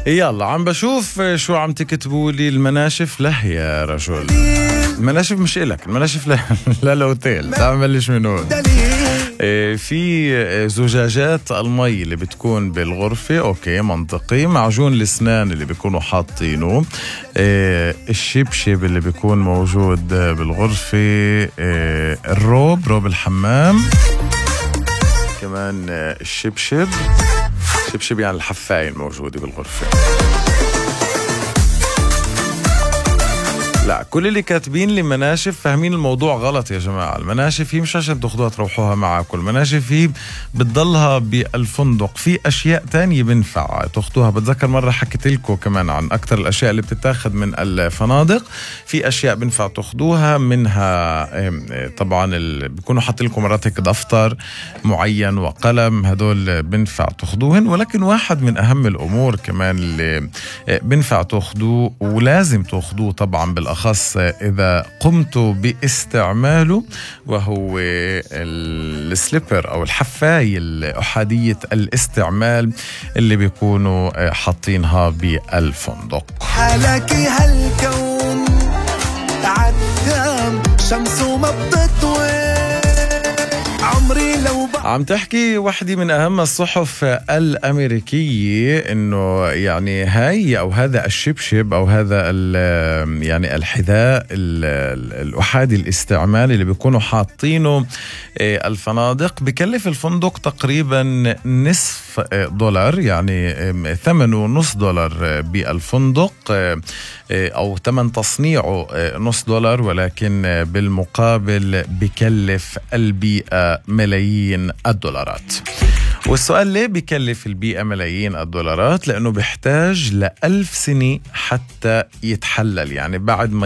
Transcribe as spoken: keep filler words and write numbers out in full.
يلا عم بشوف شو عم تكتبوا لي. المناشف له يا رجل، المناشف مش إلك، المناشف لا لا الأوتيل. تعال نبلش من هون. في زجاجات المي اللي بتكون بالغرفة، أوكي منطقي. معجون الأسنان اللي بيكونوا حاطينه، الشبشب اللي بيكون موجود بالغرفة، الروب روب الحمام كمان، الشبشب شبشب يعني الحفاية الموجودة بالغرفة. لا، كل اللي كاتبين لي مناشف فاهمين الموضوع غلط يا جماعة. المناشف هي مش عشان تاخدوها تروحوها معاكم، المناشف هي بتضلها بالفندق. في أشياء تانية بنفع تاخدوها. بتذكر مرة حكيت لكم كمان عن أكتر الأشياء اللي بتتاخد من الفنادق. في أشياء بنفع تاخدوها منها طبعا اللي بيكونوا حاطين لكم مرات هيك دفتر معين وقلم، هدول بنفع تاخدوهن. ولكن واحد من أهم الأمور كمان اللي بنفع تاخدوه ولازم تاخدوه طبعا بالأخص خاص إذا قمتوا باستعماله، وهو السليبر أو الحفاية الأحادية الاستعمال اللي بيكونوا حاطينها بالفندق. حالكي هالكون عدام شمس وما بتطوي عمري لو عم تحكي وحدي من أهم الصحف الأمريكية إنه يعني هاي أو هذا الشبشب أو هذا يعني الحذاء الأحادي الاستعمال اللي بيكونوا حاطينه الفنادق بكلف الفندق تقريبا نصف دولار، يعني ثمنه نص دولار بالفندق أو ثمن تصنيعه نص دولار، ولكن بالمقابل بكلف البيئة ملايين الدولارات. والسؤال ليه بيكلف البيئة ملايين الدولارات؟ لأنه بيحتاج لألف سنة حتى يتحلل، يعني بعد ما